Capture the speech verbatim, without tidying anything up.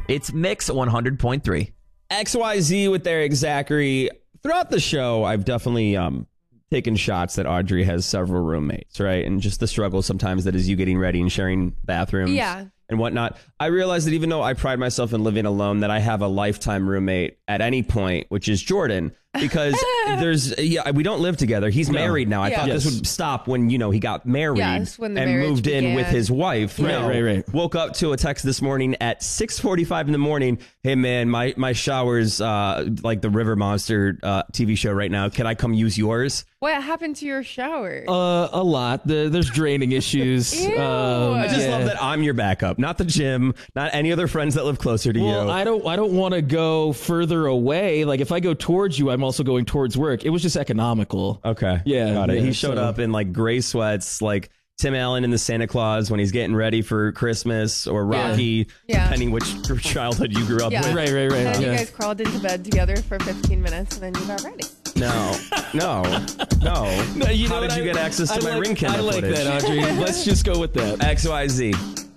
It's Mix one hundred point three. X Y Z with Eric Zachary. Throughout the show, I've definitely um, taken shots that Audrey has several roommates, right? And just the struggle sometimes that is you getting ready and sharing bathrooms Yeah. and whatnot. I realize that even though I pride myself in living alone, that I have a lifetime roommate at any point, which is Jordan. Because there's, yeah, we don't live together. He's No. married now. I Yeah. thought Yes. this would stop when, you know, he got married Yes, when the and marriage moved in began. with his wife. Right, No. right, right. Woke up to a text this morning at six forty-five in the morning. Hey, man, my, my shower's uh, like the River Monster uh, T V show right now. Can I come use yours? What happened to your shower? Uh, a lot. The, there's draining issues. Ew. I just yeah. love that I'm your backup, not the gym, not any other friends that live closer to Well, you. I don't. I don't want to go further away. Like if I go towards you, I'm also going towards work. It was just economical. Okay. Yeah, Got it. yeah, he showed so- up in like gray sweats, like Tim Allen in the Santa Claus when he's getting ready for Christmas, or Rocky, Yeah. depending which childhood you grew up Yeah. with. Right, right, right. and then yeah. you guys crawled into bed together for fifteen minutes and then you got ready. No, no, no. No, you know How what? did you I- get access to I my like, ring camera I like footage? that, Audrey. Let's just go with that. X Y Z.